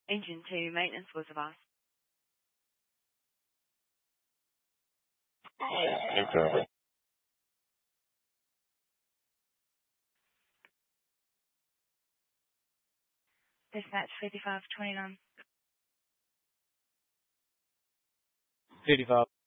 Engine 2, maintenance was advised. Okay. Dispatch 5529. 55.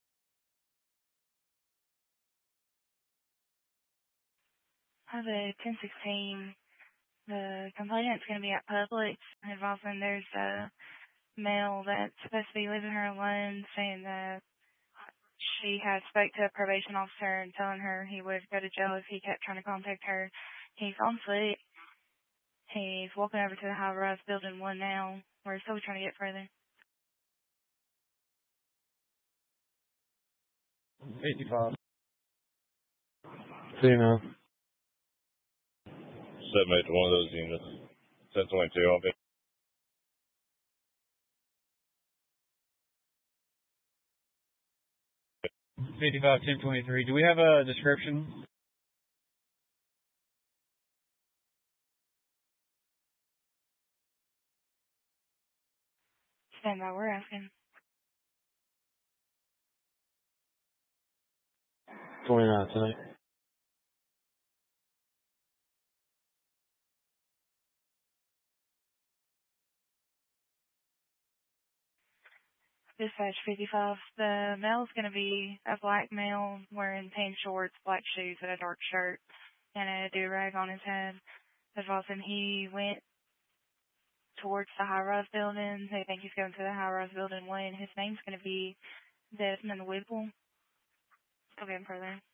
I have a 1016. The complainant's going to be at Publix, advising there's a male that's supposed to be leaving her alone, saying that she had spoke to a probation officer and telling her he would go to jail if he kept trying to contact her. He's on foot. He's walking over to the high-rise building 1 now. We're still trying to get further. 55. See you now. 7-8 to one of those units. 1022, I'll be. 55, 1023. Do we have a description? Stand by, we're asking. 29 tonight. Dispatch 55. The male's going to be a black male wearing tan shorts, black shoes, and a dark shirt, and a do-rag on his head. Advising he went towards the high-rise building. They think he's going to the high-rise building 1. His name's going to be Desmond Whipple. Go in further.